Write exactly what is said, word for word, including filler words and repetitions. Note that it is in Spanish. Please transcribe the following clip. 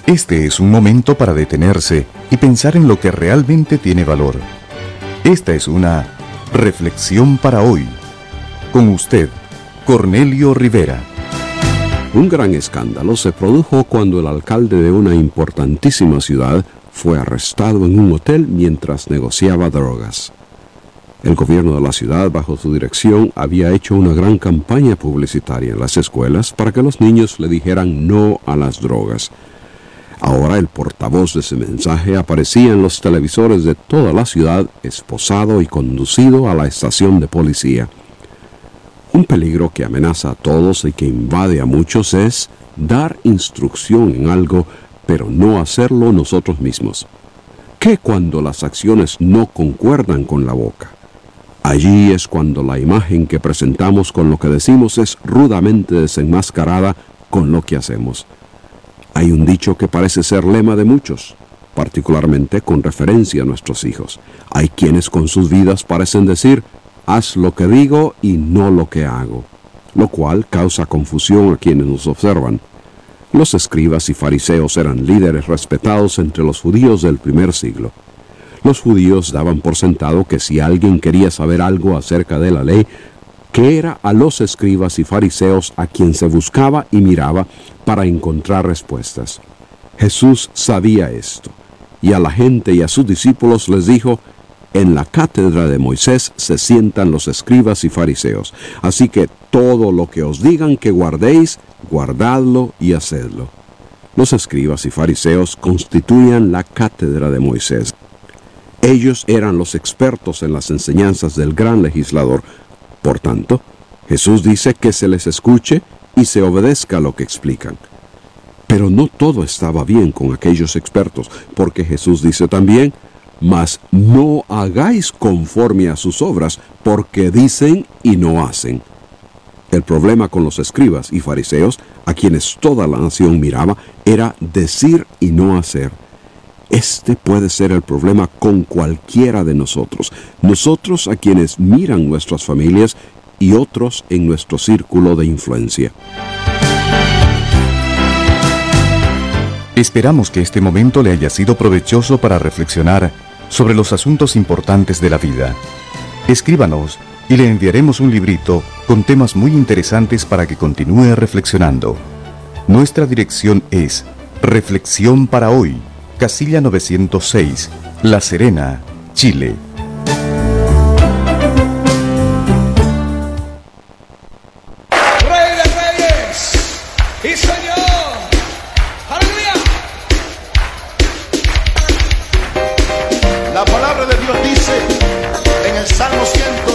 Este es un momento para detenerse y pensar en lo que realmente tiene valor. Esta es una reflexión para hoy. Con usted, Cornelio Rivera. Un gran escándalo se produjo cuando el alcalde de una importantísima ciudad fue arrestado en un hotel mientras negociaba drogas. El gobierno de la ciudad, bajo su dirección, había hecho una gran campaña publicitaria en las escuelas para que los niños le dijeran no a las drogas. Ahora el portavoz de ese mensaje aparecía en los televisores de toda la ciudad, esposado y conducido a la estación de policía. Un peligro que amenaza a todos y que invade a muchos es dar instrucción en algo, pero no hacerlo nosotros mismos. ¿Qué cuando las acciones no concuerdan con la boca? Allí es cuando la imagen que presentamos con lo que decimos es rudamente desenmascarada con lo que hacemos. Hay un dicho que parece ser lema de muchos, particularmente con referencia a nuestros hijos. Hay quienes con sus vidas parecen decir, haz lo que digo y no lo que hago, lo cual causa confusión a quienes nos observan. Los escribas y fariseos eran líderes respetados entre los judíos del primer siglo. Los judíos daban por sentado que si alguien quería saber algo acerca de la ley, que era a los escribas y fariseos a quien se buscaba y miraba para encontrar respuestas. Jesús sabía esto, y a la gente y a sus discípulos les dijo, en la cátedra de Moisés se sientan los escribas y fariseos, así que todo lo que os digan que guardéis, guardadlo y hacedlo. Los escribas y fariseos constituían la cátedra de Moisés. Ellos eran los expertos en las enseñanzas del gran legislador. Por tanto, Jesús dice que se les escuche y se obedezca lo que explican. Pero no todo estaba bien con aquellos expertos, porque Jesús dice también, mas no hagáis conforme a sus obras, porque dicen y no hacen. El problema con los escribas y fariseos, a quienes toda la nación miraba, era decir y no hacer. Este puede ser el problema con cualquiera de nosotros, nosotros a quienes miran nuestras familias y otros en nuestro círculo de influencia. Esperamos que este momento le haya sido provechoso para reflexionar sobre los asuntos importantes de la vida. Escríbanos y le enviaremos un librito con temas muy interesantes para que continúe reflexionando. Nuestra dirección es Reflexión para Hoy, Casilla novecientos seis, La Serena, Chile. Rey de Reyes y Señor. ¡Aleluya! La palabra de Dios dice en el Salmo ciento